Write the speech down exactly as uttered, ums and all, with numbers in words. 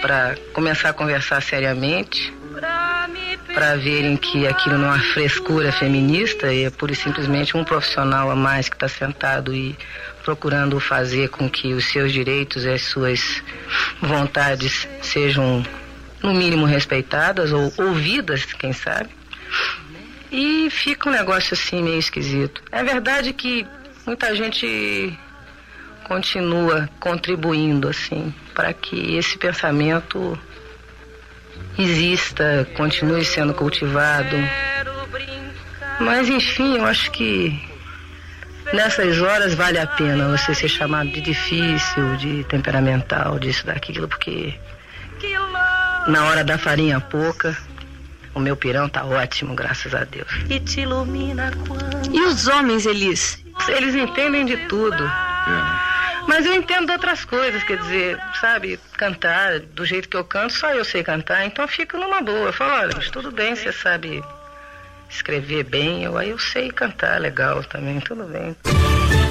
para começar a conversar seriamente, para verem que aquilo não é uma frescura feminista, e é pura e simplesmente um profissional a mais que está sentado e procurando fazer com que os seus direitos e as suas vontades sejam, no mínimo, respeitadas ou ouvidas, quem sabe. E fica um negócio assim meio esquisito. É verdade que muita gente continua contribuindo assim para que esse pensamento exista, continue sendo cultivado. Mas enfim, eu acho que nessas horas vale a pena você ser chamado de difícil, de temperamental, disso, daquilo, porque na hora da farinha pouca, o meu pirão tá ótimo, graças a Deus. E te ilumina quando... E os homens, Elis? Eles entendem de tudo. É. Mas eu entendo de outras coisas, quer dizer, sabe, cantar do jeito que eu canto, só eu sei cantar, então eu fico numa boa. Eu falo, olha, mas tudo bem, você sabe escrever bem, eu, aí eu sei cantar legal também, tudo bem.